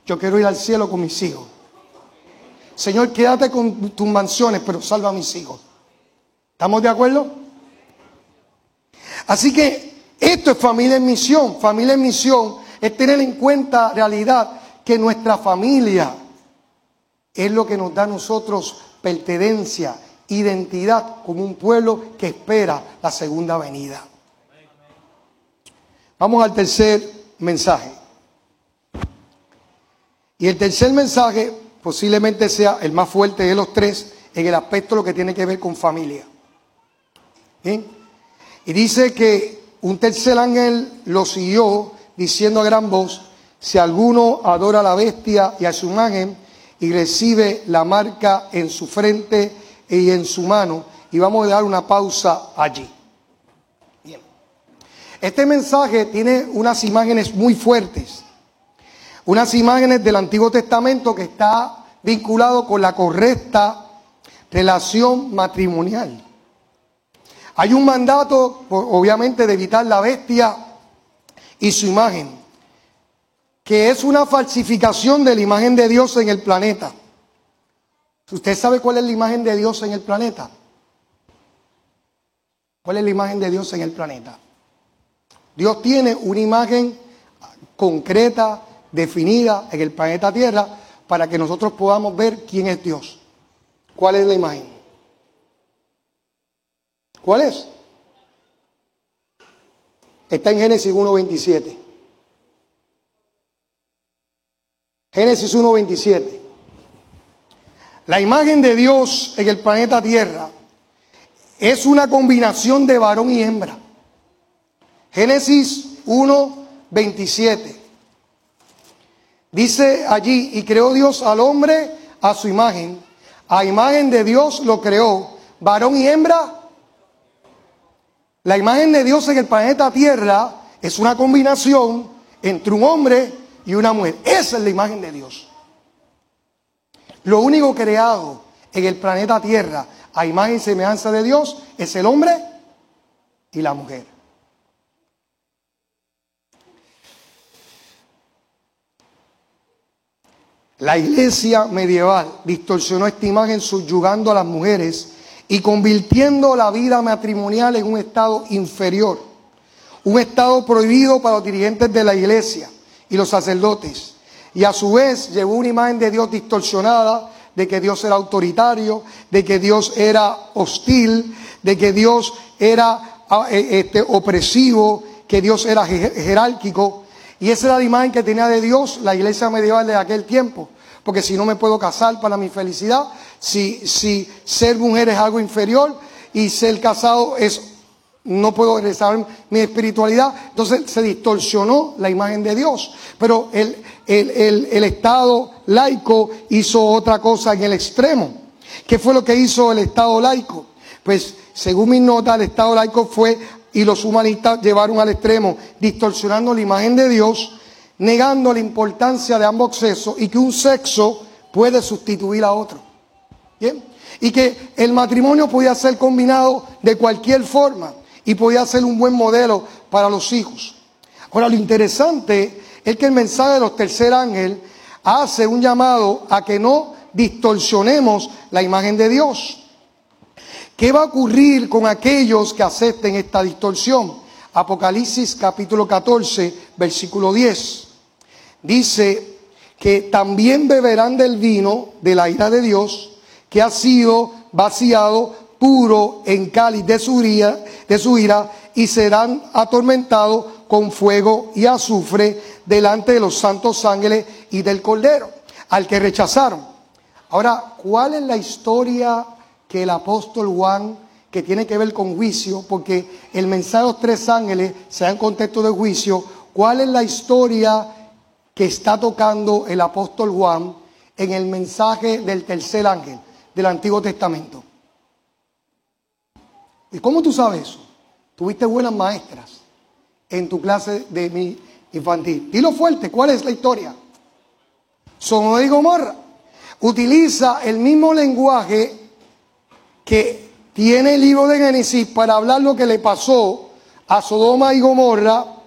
Yo quiero ir al cielo con mis hijos. Señor, quédate con tus mansiones, pero salva a mis hijos. ¿Estamos de acuerdo? Así que esto es familia en misión. Familia en misión es tener en cuenta realidad que nuestra familia es lo que nos da a nosotros pertenencia, identidad como un pueblo que espera la segunda venida. Vamos al tercer mensaje. Y el tercer mensaje posiblemente sea el más fuerte de los tres en el aspecto de lo que tiene que ver con familia. ¿Bien? Y dice que un tercer ángel lo siguió diciendo a gran voz: si alguno adora a la bestia y a su imagen y recibe la marca en su frente y en su mano. Y vamos a dar una pausa allí. Bien. Este mensaje tiene unas imágenes muy fuertes. Unas imágenes del Antiguo Testamento que está vinculado con la correcta relación matrimonial. Hay un mandato, obviamente, de evitar la bestia y su imagen, que es una falsificación de la imagen de Dios en el planeta. ¿Usted sabe cuál es la imagen de Dios en el planeta? ¿Cuál es la imagen de Dios en el planeta? Dios tiene una imagen concreta, definida en el planeta Tierra para que nosotros podamos ver quién es Dios. ¿Cuál es la imagen? ¿Cuál es? Está en Génesis 1:27. Génesis 1:27. La imagen de Dios en el planeta Tierra es una combinación de varón y hembra. Génesis 1:27. Dice allí: y creó Dios al hombre a su imagen. A imagen de Dios lo creó, varón y hembra. La imagen de Dios en el planeta Tierra es una combinación entre un hombre y una mujer. Esa es la imagen de Dios. Lo único creado en el planeta Tierra a imagen y semejanza de Dios es el hombre y la mujer. La iglesia medieval distorsionó esta imagen subyugando a las mujeres y convirtiendo la vida matrimonial en un estado inferior, un estado prohibido para los dirigentes de la iglesia y los sacerdotes. Y a su vez llevó una imagen de Dios distorsionada, de que Dios era autoritario, de que Dios era hostil, de que Dios era opresivo, que Dios era jerárquico. Y esa era la imagen que tenía de Dios la iglesia medieval de aquel tiempo. Porque si no me puedo casar para mi felicidad, si ser mujer es algo inferior y ser casado no puedo regresar mi espiritualidad, entonces se distorsionó la imagen de Dios. Pero el Estado laico hizo otra cosa en el extremo. ¿Qué fue lo que hizo el Estado laico? Pues según mis notas, el Estado laico fue, y los humanistas llevaron al extremo, distorsionando la imagen de Dios, negando la importancia de ambos sexos y que un sexo puede sustituir a otro. ¿Bien? Y que el matrimonio podía ser combinado de cualquier forma y podía ser un buen modelo para los hijos. Ahora, lo interesante es que el mensaje de los tercer ángel hace un llamado a que no distorsionemos la imagen de Dios. ¿Qué va a ocurrir con aquellos que acepten esta distorsión? Apocalipsis capítulo 14, versículo 10. Dice que también beberán del vino de la ira de Dios, que ha sido vaciado puro en cáliz de su ira, y serán atormentados con fuego y azufre delante de los santos ángeles y del Cordero, al que rechazaron. Ahora, ¿cuál es la historia que el apóstol Juan, que tiene que ver con juicio, porque el mensaje de los tres ángeles se da en contexto de juicio? ¿Cuál es la historia que está tocando el apóstol Juan en el mensaje del tercer ángel del Antiguo Testamento? ¿Y cómo tú sabes eso? Tuviste buenas maestras en tu clase de mi infantil. Dilo fuerte, ¿cuál es la historia? Sodoma y Gomorra. Utiliza el mismo lenguaje que tiene el libro de Génesis para hablar lo que le pasó a Sodoma y Gomorra